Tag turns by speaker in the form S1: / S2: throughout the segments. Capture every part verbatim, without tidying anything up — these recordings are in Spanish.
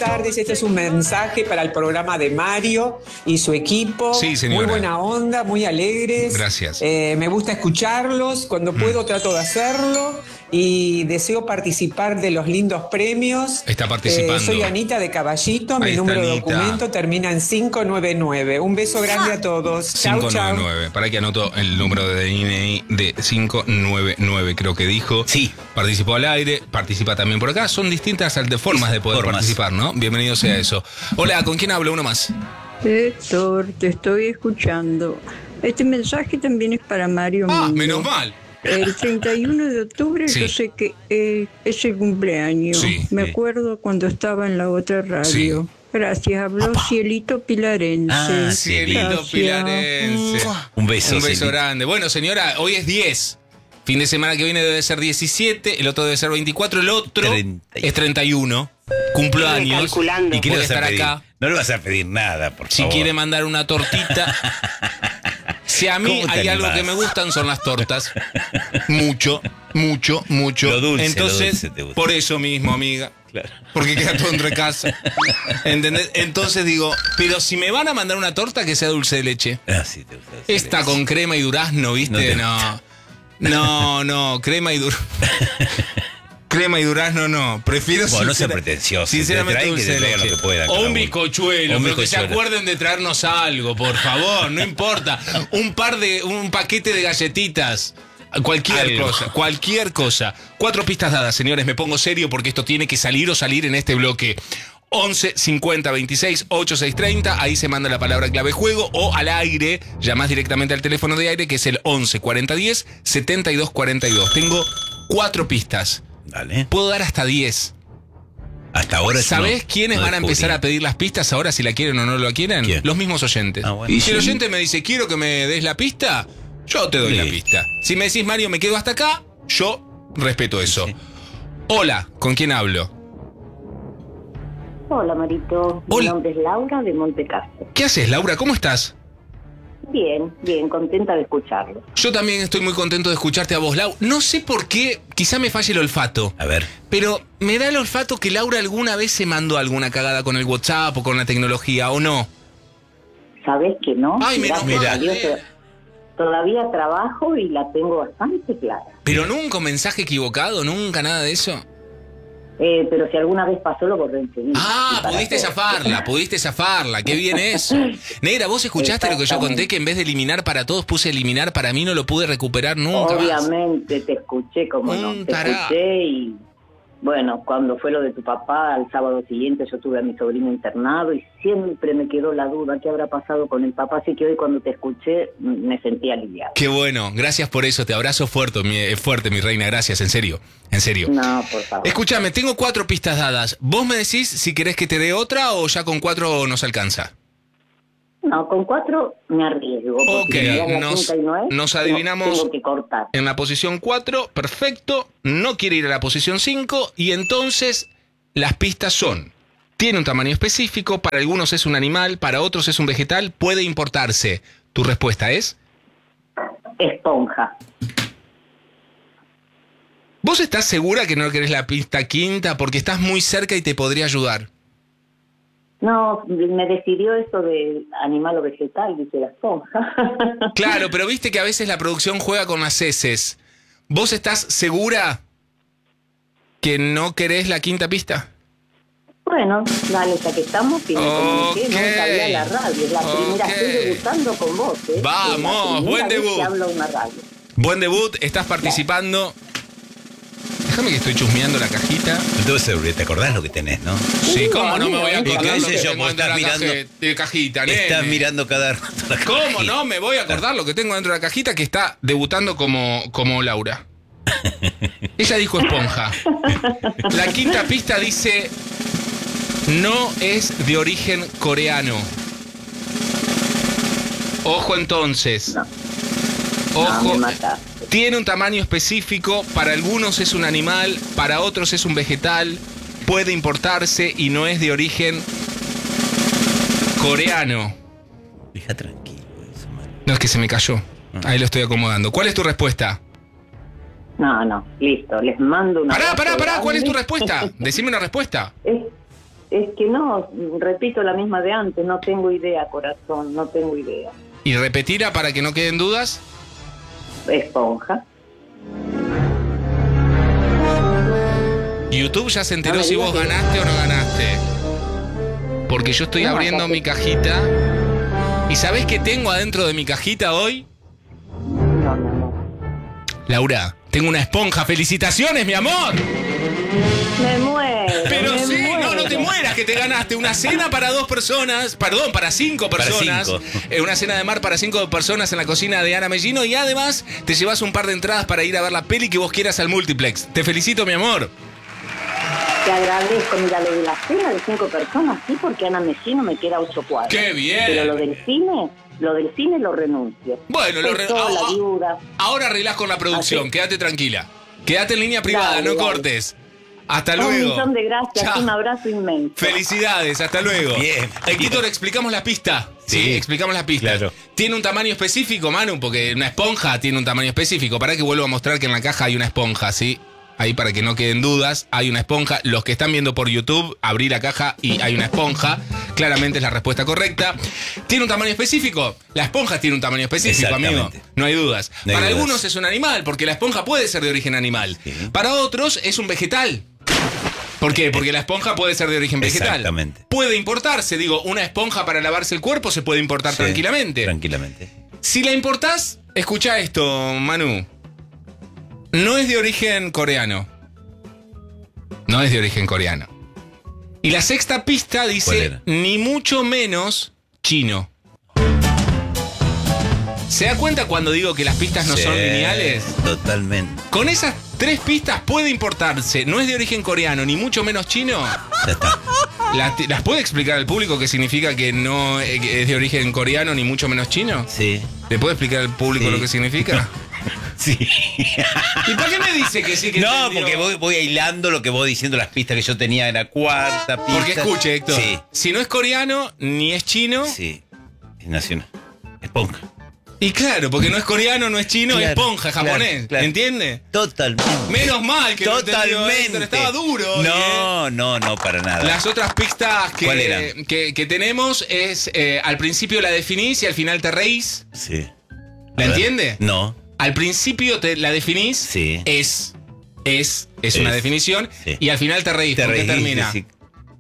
S1: tardes. Este es un mensaje para el programa de Mario y su equipo.
S2: Sí, señora.
S1: Muy buena onda, muy alegres.
S2: Gracias.
S1: Eh, me gusta escucharlos. Cuando puedo trato de hacerlo. Y deseo participar de los lindos premios.
S2: Está participando.
S1: Eh, soy Anita de Caballito. Mi
S2: Ahí está,
S1: número de
S2: Anita.
S1: documento termina en cinco noventa y nueve. Un beso grande a todos. Chau,
S2: cinco noventa y nueve.
S1: chau.
S2: Para que anoto el número de D N I de cinco noventa y nueve, creo que dijo.
S3: Sí.
S2: Participó al aire, participa también por acá. Son distintas formas de poder
S3: Formas.
S2: participar, ¿no? Bienvenido sea eso. Hola, ¿con quién hablo? Uno más.
S4: Héctor, te estoy escuchando. Este mensaje también es para Mario
S2: Ah,
S4: Mundo.
S2: menos mal.
S4: El treinta y uno de octubre
S2: Sí.
S4: yo sé que eh, es el cumpleaños.
S2: Sí,
S4: Me
S3: sí.
S4: acuerdo cuando estaba en la otra radio.
S2: Sí.
S4: Gracias, habló Cielito Pilarense.
S3: Ah,
S2: Cielito
S4: Gracias.
S2: Pilarense.
S3: Un beso,
S2: Un beso
S3: Cielito.
S2: grande. Bueno, señora, hoy es diez. Fin de semana que viene debe ser diecisiete, el otro debe ser veinticuatro, el otro
S3: treinta.
S2: es treinta y uno. Cumplo años.
S5: Calculando.
S3: ¿Y qué
S2: Voy
S3: le
S2: a
S3: vas a
S2: estar
S3: pedir?
S2: acá.
S3: No le vas a pedir nada, por
S2: Si
S3: favor.
S2: quiere mandar una tortita. Si a mí
S3: ¿Cómo te
S2: hay algo
S3: animás?
S2: que me gustan son las tortas. Mucho, mucho, mucho.
S3: Lo dulce,
S2: Entonces,
S3: lo dulce te gusta.
S2: por eso mismo, amiga.
S3: Claro.
S2: Porque queda todo entre casa. ¿Entendés? Entonces digo, pero si me van a mandar una torta, que sea dulce de leche.
S3: Ah, sí, te gusta hacer
S2: Esta
S3: eso.
S2: con crema y durazno, ¿viste?
S3: No te
S2: No. No, no, crema y durazno. Crema y durazno no. Prefiero
S3: Bueno, no sea
S2: sincera-
S3: pretensioso.
S2: Sinceramente,
S3: Te traen que
S2: dulce
S3: te
S2: de
S3: traigan
S2: leche.
S3: lo que puedan,
S2: O
S3: cada
S2: un
S3: uno.
S2: bizcochuelo,
S3: O un
S2: pero que se
S3: bizcochuelo.
S2: acuerden de traernos algo, por favor, no importa. Un par de, un paquete de galletitas. Cualquier
S3: Algo.
S2: cosa, cualquier cosa. Cuatro pistas dadas, señores, me pongo serio porque esto tiene que salir o salir en este bloque. once cincuenta veintiséis ochenta y seis treinta, ahí se manda la palabra clave juego, o al aire, llamás directamente al teléfono de aire que es el once cuarenta diez setenta y dos cuarenta y dos. Tengo cuatro pistas,
S3: Dale.
S2: puedo dar hasta diez.
S3: Hasta ahora
S2: ¿Sabés
S3: no-
S2: quiénes
S3: no
S2: van a empezar
S3: descubrí.
S2: a pedir las pistas ahora, si la quieren o no la quieren?
S3: ¿Quién?
S2: Los mismos oyentes.
S3: Ah, bueno.
S2: Y si el
S3: Sí.
S2: oyente me dice, quiero que me des la pista, yo te doy
S3: Sí.
S2: la pista. Si me decís, Mario, me quedo hasta acá, yo respeto eso.
S3: Sí.
S2: Hola, ¿con quién hablo?
S5: Hola, Marito. Mi
S2: Hola.
S5: nombre es Laura de Montecastro.
S2: ¿Qué haces, Laura? ¿Cómo estás?
S5: Bien, bien, contenta de escucharlo.
S2: Yo también estoy muy contento de escucharte a vos, Lau. No sé por qué, quizá me falle el olfato,
S3: A ver.
S2: pero me da el olfato que Laura alguna vez se mandó alguna cagada con el WhatsApp o con la tecnología, ¿o no?
S5: ¿Sabés que no?
S2: Ay, menos
S5: Gracias
S2: mal.
S5: a Dios, to- todavía trabajo y la tengo bastante clara.
S2: Pero nunca un mensaje equivocado, nunca nada de eso.
S5: Eh, pero si alguna vez pasó, lo borré enseguida.
S2: Ah,
S5: Y para
S2: pudiste
S5: todo.
S2: zafarla, pudiste zafarla, qué bien eso. Negra, ¿vos escuchaste lo que yo conté? Que en vez de eliminar para todos puse eliminar para mí, no lo pude recuperar nunca más.
S5: Obviamente te escuché, como no.
S2: Un
S5: Te
S2: tará.
S5: escuché y... Bueno, cuando fue lo de tu papá, al sábado siguiente yo tuve a mi sobrino internado y siempre me quedó la duda qué habrá pasado con el papá, así que hoy cuando te escuché mm, me sentí aliviada.
S2: Qué bueno, gracias por eso, te abrazo fuerte, mi, eh, fuerte, mi reina, gracias, en serio, en serio.
S5: No, por favor.
S2: Escúchame, tengo cuatro pistas dadas. ¿Vos me decís si querés que te dé otra o ya con cuatro nos alcanza?
S5: No, con cuatro me arriesgo. porque
S2: Ok,
S5: si ya la
S2: nos-
S5: quinta y no es,
S2: nos
S5: tengo-
S2: adivinamos-
S5: Tengo que cortar.
S2: En la posición cuatro, perfecto, no quiere ir a la posición cinco y entonces las pistas son: tiene un tamaño específico, para algunos es un animal, para otros es un vegetal, puede importarse. ¿Tu respuesta es?
S5: Esponja.
S2: ¿Vos estás segura que no querés la pista quinta porque estás muy cerca y te podría ayudar?
S5: No, me decidió eso de animal o vegetal, dice la esponja.
S2: Claro, pero viste que a veces la producción juega con las heces. ¿Vos estás segura que no querés la quinta pista?
S5: Bueno, dale, ya que estamos, que me comuniqué,
S2: Ok.
S5: nunca había la radio. Es la primera,
S2: Ok.
S5: estoy debutando con vos, ¿eh?
S2: Vamos,
S5: Es la primera
S2: buen
S5: vez
S2: debut.
S5: que hablo a una radio.
S2: Buen debut, estás participando. Déjame que estoy chusmeando la cajita.
S3: Entonces, ¿te acordás lo que tenés, no?
S2: Sí, ¿cómo no me voy a
S5: ¿Y qué
S2: acordar lo
S3: sé
S2: que
S3: yo?
S2: tengo
S3: Vos
S2: dentro de la
S3: estás
S2: caje-
S3: mirando-
S2: de cajita, nene?
S3: Estás mirando cada rato la
S2: ¿Cómo
S3: cajita.
S2: no me voy a acordar lo que tengo dentro de la cajita que está debutando como, como Laura? Ella dijo esponja. La quinta pista dice: no es de origen coreano. Ojo entonces.
S5: No.
S2: Ojo.
S5: No, me mataste.
S2: Tiene un tamaño específico, para algunos es un animal, para otros es un vegetal, puede importarse y no es de origen coreano.
S3: Deja tranquilo eso, man.
S2: No, es que se me cayó. Ahí lo estoy acomodando. ¿Cuál es tu respuesta?
S5: No, no, listo, les mando una...
S2: Pará,
S5: abrazo
S2: pará, pará, ¿cuál es tu
S5: grande.
S2: respuesta? Decime una respuesta.
S5: Es Es que no, repito la misma de antes, no tengo idea, corazón, no tengo idea.
S2: ¿Y repetirá para que no queden dudas?
S5: Esponja.
S2: YouTube ya se enteró
S5: No me
S2: si
S5: digas
S2: vos
S5: que-
S2: ganaste o no ganaste. Porque yo estoy
S5: No,
S2: abriendo
S5: acá
S2: mi cajita. ¿Y sabés qué tengo adentro de mi cajita hoy?
S5: No, mi amor.
S2: Laura, tengo una esponja. ¡Felicitaciones, mi amor!
S5: Me muero.
S2: Pero
S5: me
S2: sí,
S5: muero.
S2: no, no te mueras, que te ganaste una cena para dos personas, perdón, para cinco
S3: Para
S2: personas.
S3: cinco.
S2: Eh, una cena de mar para cinco personas en la cocina de Ana Mellino y además te llevas un par de entradas para ir a ver la peli que vos quieras al multiplex. Te felicito, mi amor.
S5: Te agradezco. Mira, lo de la cena de cinco personas, sí, porque Ana Mellino me queda ocho cuadros.
S2: ¡Qué bien!
S5: Pero lo del cine, lo del cine lo renuncio.
S2: Bueno, lo
S5: Estoy
S2: re-
S5: sola,
S2: ah, ah.
S5: viuda.
S2: Ahora arreglás con la producción,
S5: Así.
S2: quédate tranquila. Quédate en línea privada,
S5: Dale,
S2: no
S5: dale.
S2: cortes. Hasta
S5: Un
S2: luego.
S5: millón de gracias,
S2: Chao.
S5: un abrazo inmenso.
S2: Felicidades, hasta luego.
S3: Bien.
S2: Héctor, explicamos la pista. Sí,
S3: Sí,
S2: explicamos la pista.
S3: claro.
S2: Tiene un tamaño específico, Manu, porque una esponja tiene un tamaño específico. Para que vuelva a mostrar que en la caja hay una esponja, ¿sí? Ahí para que no queden dudas, hay una esponja. Los que están viendo por YouTube, abrí la caja y hay una esponja. Claramente es la respuesta correcta. ¿Tiene un tamaño específico? La esponja tiene un tamaño específico, amigo.
S3: Exactamente.
S2: No hay dudas.
S3: No hay
S2: Para
S3: dudas.
S2: algunos es un animal, porque la esponja puede ser de origen animal.
S3: Sí.
S2: Para otros es un vegetal. ¿Por qué? Porque la esponja puede ser de origen vegetal.
S3: Exactamente.
S2: Puede importarse, digo, una esponja para lavarse el cuerpo se puede importar
S3: Sí,
S2: tranquilamente.
S3: Tranquilamente.
S2: Si la importás, escucha esto, Manu. No es de origen coreano. No es de origen coreano. Y la sexta pista
S3: ¿Cuál
S2: dice,
S3: era?
S2: ni mucho menos chino. ¿Se da cuenta cuando digo que las pistas no
S3: Sí,
S2: son lineales?
S3: Totalmente.
S2: Con esas tres pistas puede importarse. No es de origen coreano, ni mucho menos chino.
S3: Ya está.
S2: ¿Las, ¿Las puede explicar al público qué significa que no eh, que es de origen coreano, ni mucho menos chino?
S3: Sí.
S2: ¿Le puede explicar al público
S3: Sí.
S2: lo que significa?
S3: Sí.
S2: ¿Y por qué me dice que sí que
S3: No,
S2: entendió?
S3: porque voy, voy hilando lo que voy diciendo, las pistas que yo tenía en la cuarta pista.
S2: Porque escuche, Héctor.
S3: Sí.
S2: Si no es coreano, ni es chino.
S3: Sí. Es nacional. Esponja.
S2: Y claro, porque no es coreano, no es chino, es
S3: Claro,
S2: esponja,
S3: claro,
S2: japonés.
S3: claro.
S2: ¿Entiende?
S3: Totalmente.
S2: Menos mal que lo entendió,
S3: Totalmente.
S2: Héctor, estaba duro hoy, ¿eh?
S3: No, no, no, para nada.
S2: Las otras pistas
S3: ¿Cuál
S2: que,
S3: eran?
S2: que, que tenemos es eh, al principio la definís y al final te reís.
S3: Sí.
S2: ¿La
S3: A ver.
S2: entiende?
S3: No.
S2: Al principio te la definís,
S3: Sí.
S2: es, es, es
S3: Es.
S2: una definición,
S3: Sí.
S2: y al final te reís.
S3: Te
S2: ¿Por qué
S3: reís,
S2: termina?
S3: decís,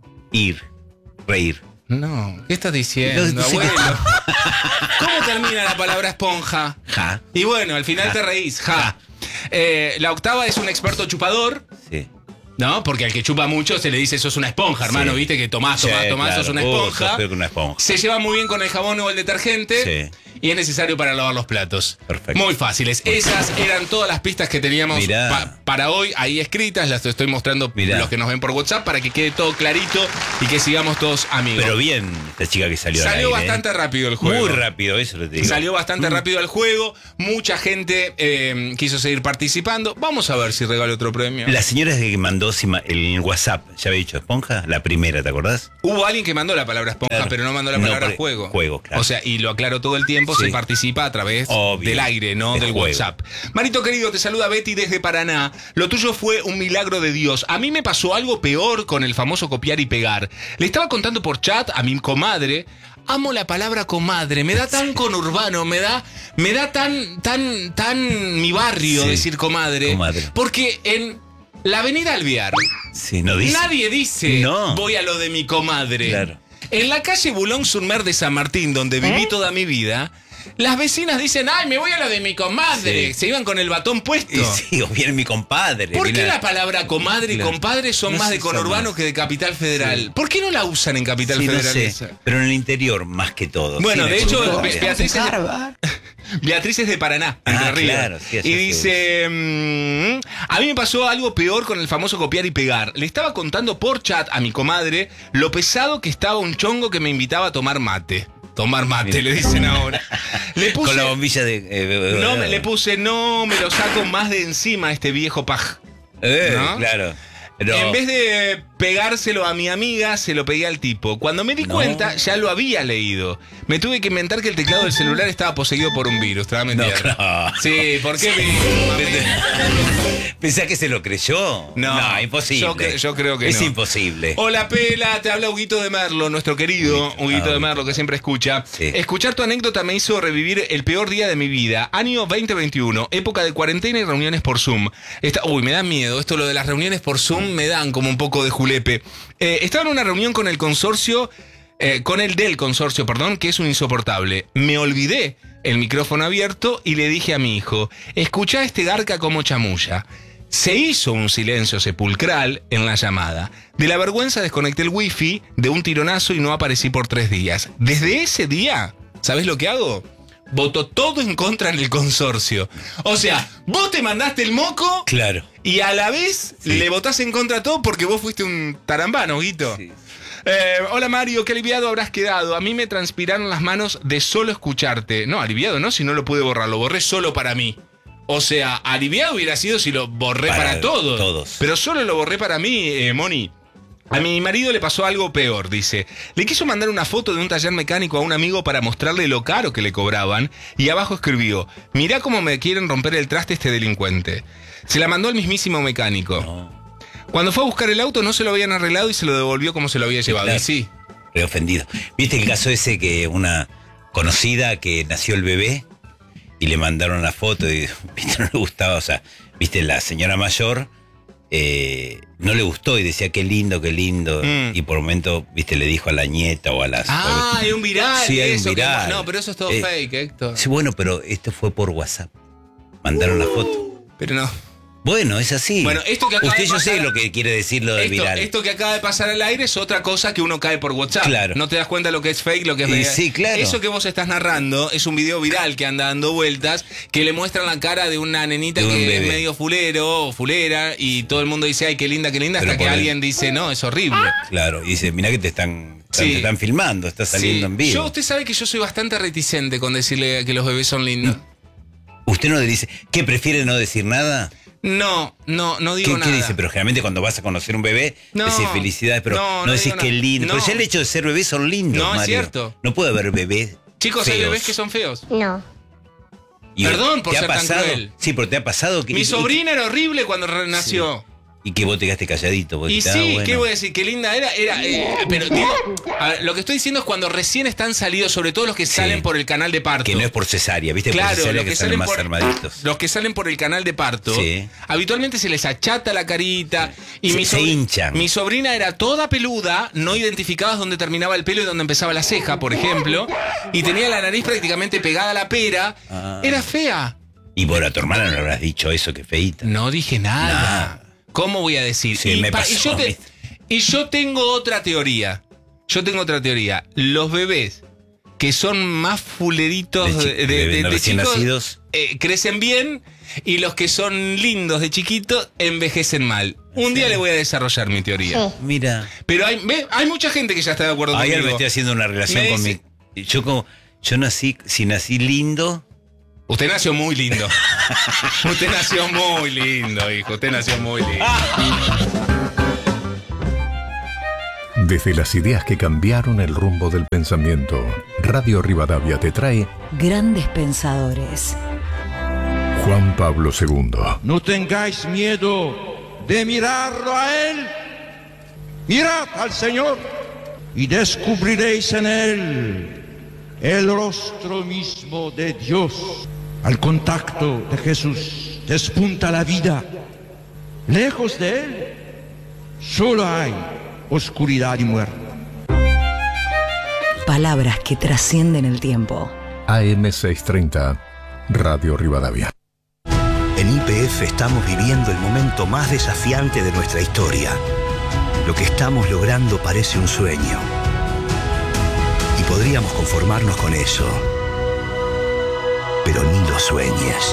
S3: ir. Reír.
S2: No, ¿qué estás diciendo,
S3: No, no sé
S2: abuelo?
S3: qué-
S2: ¿Cómo termina la palabra esponja?
S3: Ja.
S2: Y bueno, al final
S3: Ja.
S2: te reís, ja. Eh, la octava es un experto chupador,
S3: Sí.
S2: ¿no? Porque al que chupa mucho se le dice sos una esponja, hermano,
S3: Sí.
S2: viste que tomás, tomás,
S3: Sí,
S2: tomás,
S3: claro.
S2: sos una
S3: Uh,
S2: esponja.
S3: sos peor que una esponja.
S2: Se lleva muy bien con el jabón o el detergente.
S3: Sí.
S2: Y es necesario para lavar los platos.
S3: Perfecto.
S2: Muy fáciles. Esas eran todas las pistas que teníamos
S3: Mirá.
S2: pa- para hoy ahí escritas. Las estoy mostrando
S3: Mirá.
S2: los que nos ven por WhatsApp para que quede todo clarito y que sigamos todos amigos.
S3: Pero bien, esta chica que salió al
S2: Salió
S3: aire, ¿eh?
S2: bastante rápido el juego.
S3: Muy rápido, eso lo te digo.
S2: Salió bastante rápido el juego. Mucha gente eh, quiso seguir participando. Vamos a ver si regalo otro premio.
S3: La señora que mandó sima- el WhatsApp, ¿ya había dicho esponja? La primera, ¿te acordás?
S2: Hubo alguien que mandó la palabra esponja,
S3: Claro.
S2: pero no mandó la
S3: No,
S2: palabra
S3: pero-
S2: juego.
S3: juego, claro.
S2: O sea, y lo aclaro todo el tiempo,
S3: Sí.
S2: se participa a través
S3: Obvio.
S2: del aire, no
S3: De
S2: del
S3: juego.
S2: WhatsApp. Marito querido, te saluda Betty desde Paraná. Lo tuyo fue un milagro de Dios. A mí me pasó algo peor con el famoso copiar y pegar. Le estaba contando por chat a mi comadre. Amo la palabra comadre, me da tan conurbano, me da, me da tan, tan, tan mi barrio
S3: Sí.
S2: decir comadre.
S3: Comadre.
S2: Porque en la avenida Alvear,
S3: Sí, no dice.
S2: nadie dice
S3: No.
S2: voy a lo de mi comadre.
S3: Claro.
S2: En la calle Boulogne-sur-Mer de San Martín, donde viví toda mi vida, las vecinas dicen, ay, me voy a lo de mi comadre.
S3: Sí.
S2: Se iban con el batón puesto.
S3: Y sí, o viene mi compadre.
S2: ¿Por qué
S3: viene-
S2: la palabra comadre y
S3: Claro.
S2: compadre son
S3: No
S2: más
S3: se
S2: de
S3: usa
S2: conurbano
S3: más.
S2: que de Capital Federal?
S3: Sí.
S2: ¿Por qué no la usan en Capital
S3: Sí, no
S2: Federal?
S3: sé,
S2: esa?
S3: pero en el interior más que todo.
S2: Bueno,
S3: Sí,
S2: de
S3: la
S2: hecho,
S3: cultura.
S2: Be- Beatriz es, Beatriz es de Paraná,
S3: Ah,
S2: Entre Ríos.
S3: claro, sí, allá
S2: y
S3: se
S2: dice, mm, a mí me pasó algo peor con el famoso copiar y pegar. Le estaba contando por chat a mi comadre lo pesado que estaba un chongo que me invitaba a tomar mate. Tomar mate,
S3: Mira.
S2: le dicen ahora. Le puse,
S3: Con la bombilla de... eh,
S2: no, me- le puse, no me lo saco más de encima este viejo paj.
S3: Eh,
S2: ¿no?
S3: claro. Pero-
S2: En vez de pegárselo a mi amiga, se lo pegué al tipo. Cuando me di
S3: No.
S2: cuenta, ya lo había leído. Me tuve que inventar que el teclado del celular estaba poseído por un virus. Te va a mentir.
S3: No, claro.
S2: Sí, ¿por qué virus?
S3: ¿Pensás que se lo creyó?
S2: No,
S3: imposible.
S2: yo cre- yo creo que
S3: es
S2: no.
S3: imposible.
S2: Hola Pela, te habla Huguito de Merlo, nuestro querido
S3: Huguito.
S2: Huguito
S3: Ah,
S2: de Merlo que siempre escucha.
S3: Sí.
S2: Escuchar tu anécdota me hizo revivir el peor día de mi vida. Año veinte veintiuno, época de cuarentena y reuniones por Zoom. Esta- uy, me da miedo. Esto lo de las reuniones por Zoom me dan como un poco de julepe. Eh, estaba en una reunión con el consorcio, eh, con el del consorcio, perdón, que es un insoportable. Me olvidé el micrófono abierto y le dije a mi hijo, escuchá este garca como chamulla. Se hizo un silencio sepulcral en la llamada. De la vergüenza desconecté el wifi de un tironazo y no aparecí por tres días. Desde ese día, ¿sabés lo que hago? Voto todo en contra en el consorcio. O sea, vos te mandaste el moco
S3: Claro.
S2: y a la vez
S3: Sí.
S2: le votás en contra todo porque vos fuiste un tarambano, Guito.
S3: Sí.
S2: Eh, hola Mario, qué aliviado habrás quedado. A mí me transpiraron las manos de solo escucharte. No, aliviado no, si no lo pude borrar, lo borré solo para mí. O sea, aliviado hubiera sido si lo borré para,
S3: Para
S2: todos.
S3: todos.
S2: Pero solo lo borré para mí, eh, Moni. A mi marido le pasó algo peor, dice. Le quiso mandar una foto de un taller mecánico a un amigo para mostrarle lo caro que le cobraban y abajo escribió, mirá cómo me quieren romper el traste este delincuente. Se la mandó al mismísimo mecánico.
S3: No.
S2: Cuando fue a buscar el auto no se lo habían arreglado y se lo devolvió como se lo había llevado.
S3: Claro.
S2: Y sí.
S3: Re ofendido. ¿Viste el caso ese que una conocida que nació el bebé y le mandaron la foto y ¿viste? No le gustaba? O sea, viste, la señora mayor eh, no le gustó y decía qué lindo, qué lindo.
S2: Mm.
S3: Y por un momento, viste, le dijo a la nieta o a las...
S2: Ah, hay un viral.
S3: Sí, hay un
S2: eso que-
S3: viral.
S2: no, pero eso es todo
S3: Eh,
S2: fake, Héctor.
S3: Sí, bueno, pero esto fue por WhatsApp. Mandaron la foto.
S2: Pero no.
S3: Bueno, es así.
S2: Bueno, esto que acaba
S3: Usted
S2: de
S3: yo
S2: pasar-
S3: sé lo que quiere decir lo de
S2: Esto,
S3: viral.
S2: esto que acaba de pasar al aire es otra cosa que uno cae por WhatsApp.
S3: Claro.
S2: No te das cuenta lo que es fake, lo que es
S3: Y
S2: real.
S3: sí, claro.
S2: Eso que vos estás narrando es un video viral que anda dando vueltas, que le muestran la cara de una nenita
S3: De un
S2: que es
S3: bebé.
S2: medio fulero o fulera y todo el mundo dice, ay, qué linda, qué linda,
S3: Pero
S2: hasta que
S3: por el-
S2: alguien dice, no, es horrible.
S3: Claro, y dice, mirá que te están,
S2: Sí.
S3: te están filmando, está saliendo
S2: Sí.
S3: en vivo.
S2: Yo, usted sabe que yo soy bastante reticente con decirle que los bebés son lindos.
S3: Usted no le dice, ¿qué prefiere no decir nada?
S2: No, no, no digo
S3: ¿Qué,
S2: nada.
S3: qué dice? Pero generalmente cuando vas a conocer un bebé,
S2: No,
S3: decís felicidades, pero
S2: no,
S3: no,
S2: no
S3: decís
S2: digo
S3: que
S2: nada.
S3: lindo.
S2: No.
S3: Pero ya el hecho de ser bebé son lindos,
S2: No, es
S3: Mario.
S2: cierto.
S3: No puede haber bebés
S2: Chicos, hay
S3: feos.
S2: bebés que son feos.
S6: No.
S3: Y
S2: Perdón por
S3: ¿te ha
S2: ser tan
S3: pasado?
S2: cruel.
S3: Sí, pero te ha pasado que...
S2: Mi
S3: y-
S2: sobrina era horrible cuando re- nació.
S3: Y que vos te quedaste calladito. porque
S2: Y
S3: te-
S2: sí,
S3: ah, bueno.
S2: ¿qué voy a decir? Qué linda era. era eh, pero digo, a ver, lo que estoy diciendo es cuando recién están salidos, sobre todo los que
S3: Sí.
S2: salen por el canal de parto.
S3: Que no es por cesárea, ¿viste? por
S2: Claro,
S3: cesárea
S2: los
S3: que,
S2: que,
S3: salen
S2: salen
S3: más
S2: por,
S3: armaditos.
S2: los que salen por el canal de parto,
S3: Sí.
S2: habitualmente se les achata la carita y
S3: Se-
S2: mi,
S3: se
S2: sobri-
S3: hinchan.
S2: mi sobrina era toda peluda, no identificabas dónde terminaba el pelo y dónde empezaba la ceja, por ejemplo, y tenía la nariz prácticamente pegada a la pera.
S3: Ah.
S2: Era fea.
S3: Y por a tu hermana no le habrás dicho eso, que feíta.
S2: No dije nada.
S3: Nada.
S2: ¿Cómo voy a decir?
S3: Sí,
S2: y,
S3: me
S2: pa-
S3: pasó
S2: y yo
S3: a
S2: te-
S3: mí.
S2: y yo tengo otra teoría. Yo tengo otra teoría. Los bebés que son más fuleritos
S3: De chi-
S2: de, de-
S3: de
S2: de- de
S3: recién
S2: chicos,
S3: nacidos.
S2: eh, crecen bien y los que son lindos de chiquitos envejecen mal. Un día le voy a desarrollar mi teoría.
S6: Sí.
S3: Mira.
S2: Pero hay, ve, hay mucha gente que ya está de acuerdo
S3: Ayer
S2: conmigo.
S3: me estoy haciendo una relación
S2: Me
S3: con
S2: dice-
S3: mi... Yo como... Yo nací... Si nací lindo...
S2: Usted nació muy lindo. Usted nació muy lindo, hijo. Usted nació muy lindo.
S7: Desde las ideas que cambiaron el rumbo del pensamiento, Radio Rivadavia te trae
S8: Grandes pensadores.
S7: Juan Pablo segundo.
S9: No tengáis miedo de mirarlo a Él. Mirad al Señor y descubriréis en Él el rostro mismo de Dios. Al contacto de Jesús despunta la vida. Lejos de Él solo hay oscuridad y muerte.
S8: Palabras que trascienden el tiempo.
S7: A M seiscientos treinta, Radio Rivadavia.
S10: En Y P F estamos viviendo el momento más desafiante de nuestra historia. Lo que estamos logrando parece un sueño. Y podríamos conformarnos con eso. Pero ni lo sueñes.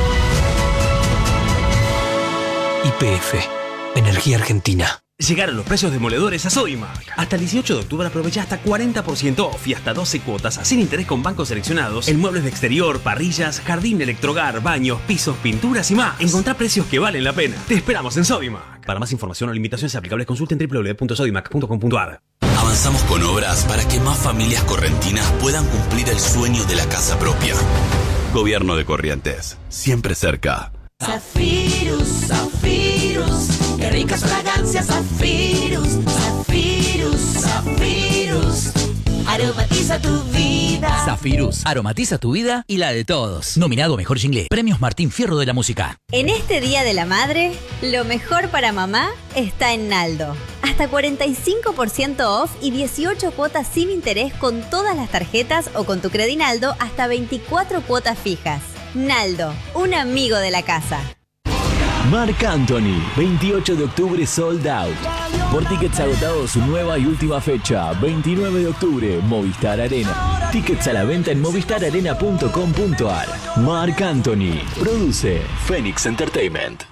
S11: Y P F, Energía Argentina.
S12: Llegaron los precios demoledores a Sodimac. Hasta el dieciocho de octubre aprovecha hasta cuarenta por ciento off y hasta doce cuotas sin interés con bancos seleccionados en muebles de exterior, parrillas, jardín, electrogar, baños, pisos, pinturas y más. Encontrá precios que valen la pena. Te esperamos en Sodimac. Sodimac. Para más información o limitaciones aplicables, consulten doble u doble u doble u punto sodimac punto com punto a r.
S6: Avanzamos con obras para que más familias correntinas puedan cumplir el sueño de la casa propia. Gobierno de Corrientes, siempre cerca.
S13: Zafirus, Zafirus, qué ricas fragancias, Zafirus, Zafirus, Zafirus, aromatiza tu vida.
S14: Zafirus, aromatiza tu vida y la de todos. Nominado Mejor Jingle, Premios Martín Fierro de la Música.
S15: En este Día de la Madre, lo mejor para mamá está en Naldo. Hasta cuarenta y cinco por ciento off y dieciocho cuotas sin interés con todas las tarjetas o con tu Credinaldo hasta veinticuatro cuotas fijas. Naldo, un amigo de la casa.
S16: Marc Anthony, veintiocho de octubre sold out. Por tickets agotados, su nueva y última fecha, veintinueve de octubre, Movistar Arena. Tickets a la venta en movistar arena punto com punto a r. Marc Anthony, produce Phoenix Entertainment.